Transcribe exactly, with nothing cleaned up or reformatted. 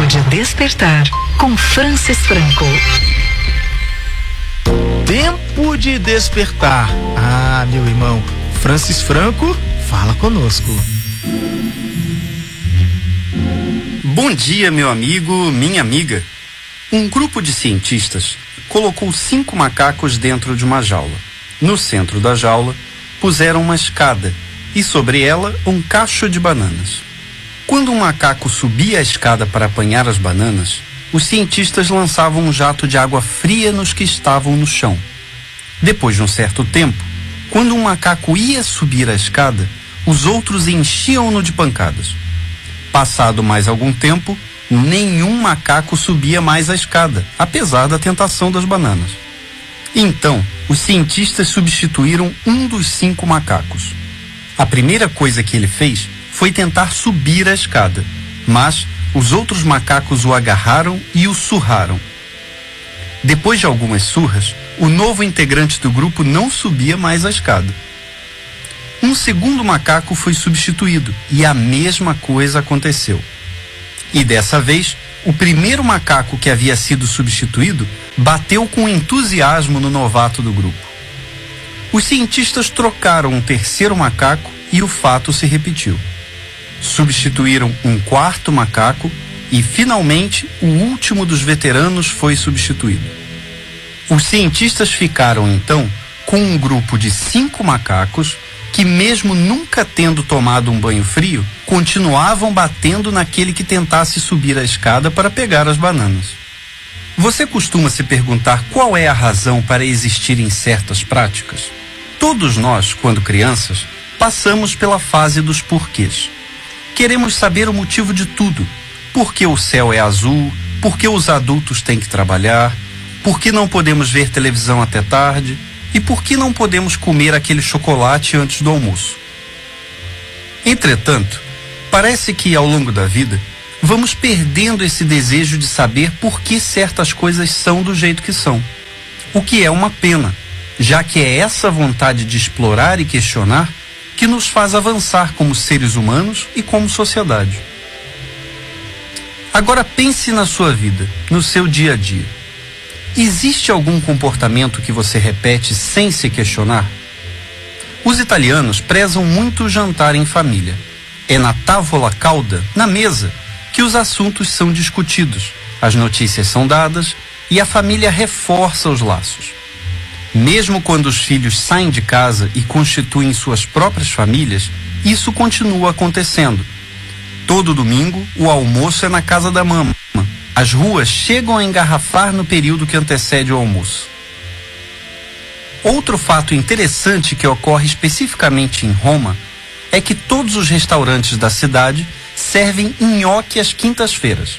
de despertar com Francis Franco. Tempo de despertar. Ah, meu irmão, Francis Franco, fala conosco. Bom dia, meu amigo, minha amiga. Um grupo de cientistas colocou cinco macacos dentro de uma jaula. No centro da jaula, puseram uma escada e sobre ela um cacho de bananas. Quando um macaco subia a escada para apanhar as bananas, os cientistas lançavam um jato de água fria nos que estavam no chão. Depois de um certo tempo, quando um macaco ia subir a escada, os outros enchiam-no de pancadas. Passado mais algum tempo, nenhum macaco subia mais a escada, apesar da tentação das bananas. Então, os cientistas substituíram um dos cinco macacos. A primeira coisa que ele fez foi tentar subir a escada, mas os outros macacos o agarraram e o surraram. Depois de algumas surras, o novo integrante do grupo não subia mais a escada. Um segundo macaco foi substituído e a mesma coisa aconteceu. E dessa vez, o primeiro macaco que havia sido substituído bateu com entusiasmo no novato do grupo. Os cientistas trocaram um terceiro macaco e o fato se repetiu. Substituíram um quarto macaco e, finalmente, o último dos veteranos foi substituído. Os cientistas ficaram, então, com um grupo de cinco macacos que, mesmo nunca tendo tomado um banho frio, continuavam batendo naquele que tentasse subir a escada para pegar as bananas. Você costuma se perguntar qual é a razão para existirem certas práticas? Todos nós, quando crianças, passamos pela fase dos porquês. Queremos saber o motivo de tudo. Por que o céu é azul? Por que os adultos têm que trabalhar? Por que não podemos ver televisão até tarde? E por que não podemos comer aquele chocolate antes do almoço? Entretanto, parece que ao longo da vida, vamos perdendo esse desejo de saber por que certas coisas são do jeito que são. O que é uma pena, já que é essa vontade de explorar e questionar que nos faz avançar como seres humanos e como sociedade. Agora pense na sua vida, no seu dia a dia. Existe algum comportamento que você repete sem se questionar? Os italianos prezam muito o jantar em família. É na tavola calda, na mesa, que os assuntos são discutidos, as notícias são dadas e a família reforça os laços. Mesmo quando os filhos saem de casa e constituem suas próprias famílias, isso continua acontecendo. Todo domingo, o almoço é na casa da mama. As ruas chegam a engarrafar no período que antecede o almoço. Outro fato interessante que ocorre especificamente em Roma é que todos os restaurantes da cidade servem nhoque às quintas-feiras.